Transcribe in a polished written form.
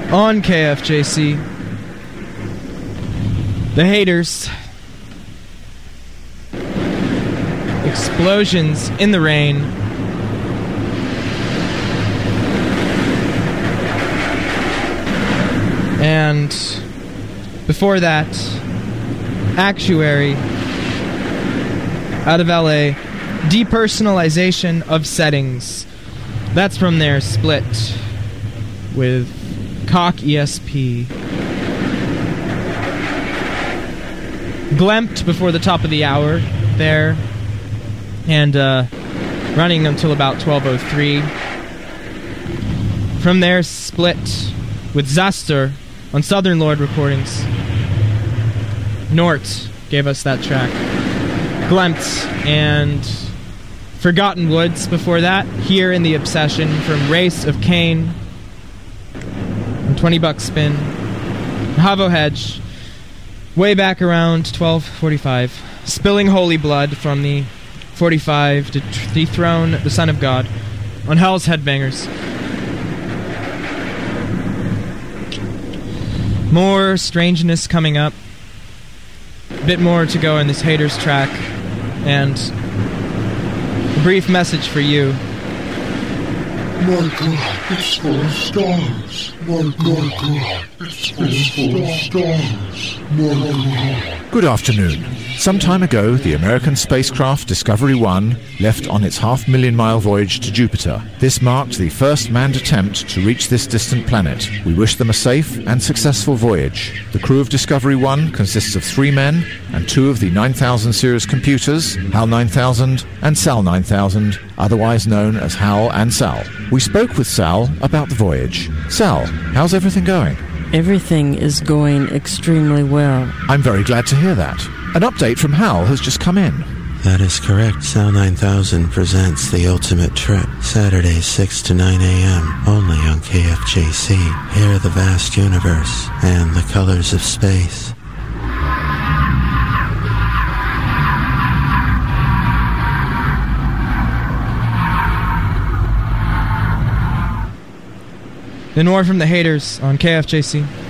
On KFJC, the haters. Explosions in the rain. And before that, Actuary out of LA, depersonalization of settings. That's from their split with Cock ESP. Glempt before the top of the hour there, and running until about 12:03. From there, split with Zaster on Southern Lord Recordings. Nort gave us that track. Glempt and Forgotten Woods before that, Here in the Obsession from Race of Cain. $20 spin. Havo Hedge, way back around 12:45. Spilling Holy Blood from the 45 to dethrone the Son of God on Hell's Headbangers. More strangeness coming up. A bit more to go in this Haters track. And a brief message for you. My God, it's full of stars. My God, it's full of stars. My God. Good afternoon. Some time ago, the American spacecraft Discovery 1 left on its half-million-mile voyage to Jupiter. This marked the first manned attempt to reach this distant planet. We wish them a safe and successful voyage. The crew of Discovery 1 consists of 3 men and 2 of the 9000 series computers, HAL 9000 and SAL 9000, otherwise known as HAL and SAL. We spoke with Sal about the voyage. Sal, how's everything going? Everything is going extremely well. I'm very glad to hear that. An update from HAL has just come in. That is correct. SAL 9000 presents The Ultimate Trip, Saturdays 6 to 9 a.m., only on KFJC. Hear the vast universe and the colors of space. Then more from the haters on KFJC.